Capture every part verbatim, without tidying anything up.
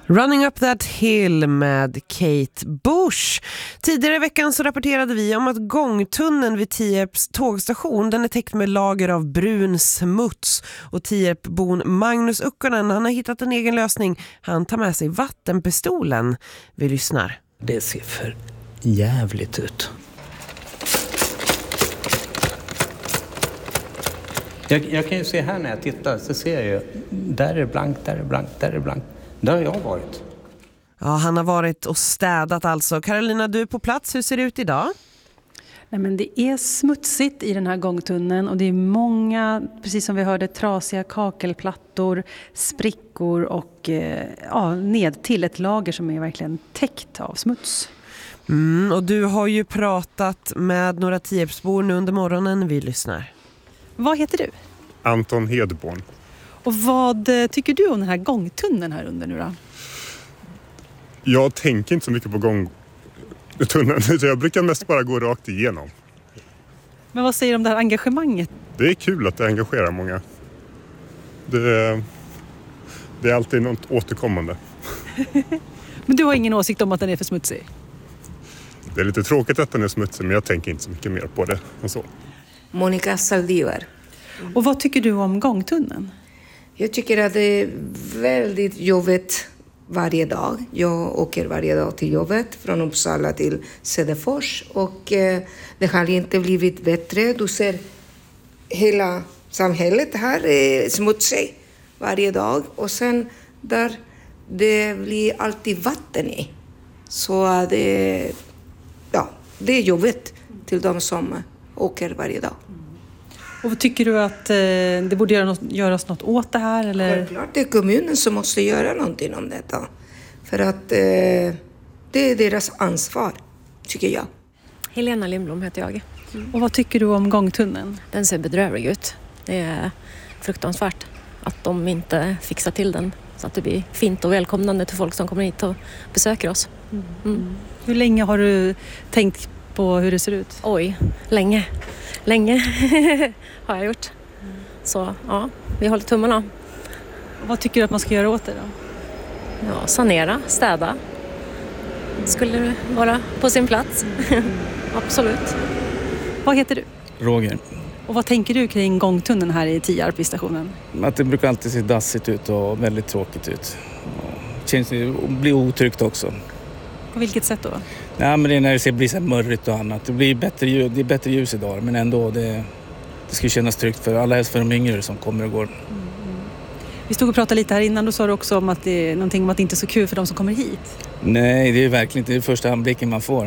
Running Up That Hill med Kate Bush. Tidigare i veckan så rapporterade vi om att gångtunneln vid Tierps tågstation, den är täckt med lager av brun smuts. Och Tierpbon Magnus Ukkonen, han har hittat en egen lösning. Han tar med sig vattenpistolen. Vi lyssnar. Det ser för jävligt ut. Jag, jag kan ju se här när jag tittar, så ser jag ju, där är det blankt, där är det blankt, där är det blankt. Där har jag varit. Ja, han har varit och städat alltså. Carolina, du är på plats. Hur ser det ut idag? Nej, men det är smutsigt i den här gångtunneln och det är många, precis som vi hörde, trasiga kakelplattor, sprickor och eh, ja, ned till ett lager som är verkligen täckt av smuts. Mm, och du har ju pratat med några Tierpsbor nu under morgonen. Vi lyssnar. Vad heter du? Anton Hedborn. Och vad tycker du om den här gångtunneln här under nu då? Jag tänker inte så mycket på gångtunneln. Jag brukar mest bara gå rakt igenom. Men vad säger du om det här engagemanget? Det är kul att det engagerar många. Det, det är alltid något återkommande. Men du har ingen åsikt om att den är för smutsig? Det är lite tråkigt att den är smutsig, men jag tänker inte så mycket mer på det och så. Monica Saldivar. Och vad tycker du om gångtunneln? Jag tycker att det är väldigt jobbigt varje dag. Jag åker varje dag till jobbet från Uppsala till Söderfors och eh, det har inte blivit bättre. Du ser hela samhället här är smutsigt varje dag och sen där det blir alltid vatten i. Så det, ja, det är jobbigt till de som åker varje dag. Och tycker du att eh, det borde göra något, göras något åt det här? Eller? Självklart, det är kommunen som måste göra någonting om detta. För att eh, det är deras ansvar, tycker jag. Helena Lindblom heter jag. Mm. Och vad tycker du om gångtunneln? Den ser bedrövlig ut. Det är fruktansvärt att de inte fixar till den. Så att det blir fint och välkomnande till folk som kommer hit och besöker oss. Mm. Mm. Hur länge har du tänkt på hur det ser ut? Oj, länge. Länge har jag gjort. Så ja, vi håller tummarna. Och vad tycker du att man ska göra åt det då? Ja, sanera, städa. Skulle det vara på sin plats. Absolut. Vad heter du? Roger. Och vad tänker du kring gångtunneln här i Tierp vid stationen? Att det brukar alltid se dassigt ut och väldigt tråkigt ut. Det känns att bli otryggt också. På vilket sätt då? Nej, men det är när det ser blir så här mörrigt och annat. Det blir bättre ljus, det är bättre ljus idag, men ändå det, det ska kännas tryggt för alla, helst för de yngre som kommer och går. Mm. Vi stod och pratade lite här innan, då sa du också om att det är någonting om att det inte är så kul för de som kommer hit. Nej, det är verkligen inte det första anblicken man får.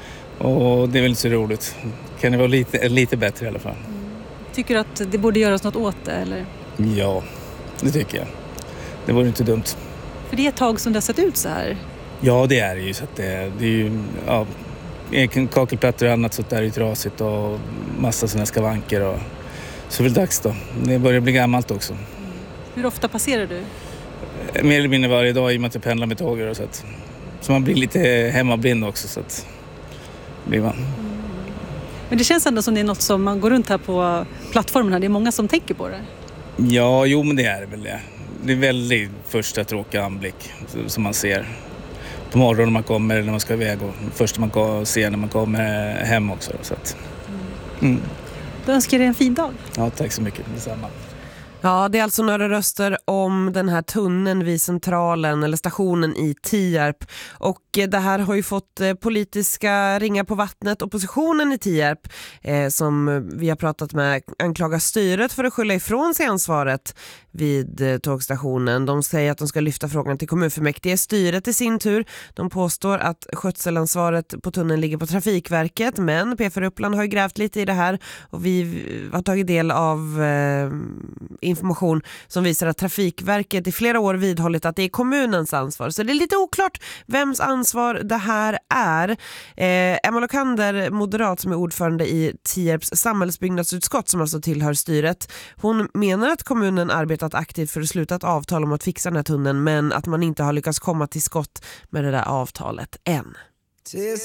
Och det är väl inte så roligt. Kan det vara lite, lite bättre i alla fall. Mm. Tycker du att det borde göras något åt det, eller? Ja, det tycker jag. Det vore inte dumt. För det är ett tag som det har sett ut så här. Ja, det är det ju. Så att det, det är ju ja, kakelplattor och annat sånt där är ju trasigt och massa sådana skavanker. Och, så är det dags då. Det börjar bli gammalt också. Mm. Hur ofta passerar du? Mer eller mindre varje dag i och med att jag pendlar med tåg och så att så man blir lite hemmablind också så att blir man. Mm. Men det känns ändå som det är något som man går runt här på plattformen här. Det är många som tänker på det. Ja, jo men det är det väl det. Det är väldigt första tråkiga anblick som man ser. På morgonen när man kommer eller när man ska iväg och först man ser när man kommer hem också. Så att, mm. Då önskar jag dig en fin dag. Ja, tack så mycket. Detsamma. Ja, det är alltså några röster om den här tunneln vid centralen eller stationen i Tierp. Och det här har ju fått politiska ringar på vattnet. Oppositionen i Tierp eh, som vi har pratat med anklagar styret för att skylla ifrån sig ansvaret vid eh, tågstationen. De säger att de ska lyfta frågan till kommunfullmäktige. Styret i sin tur, de påstår att skötselansvaret på tunneln ligger på Trafikverket. Men P fyra Uppland har ju grävt lite i det här och vi har tagit del av eh, information som visar att Trafikverket i flera år vidhållit att det är kommunens ansvar. Så det är lite oklart vems ansvar det här är. Eh, Emma Lokander, moderat som är ordförande i Tierps samhällsbyggnadsutskott som alltså tillhör styret. Hon menar att kommunen arbetat aktivt för att sluta ett avtal om att fixa den här tunneln men att man inte har lyckats komma till skott med det där avtalet än.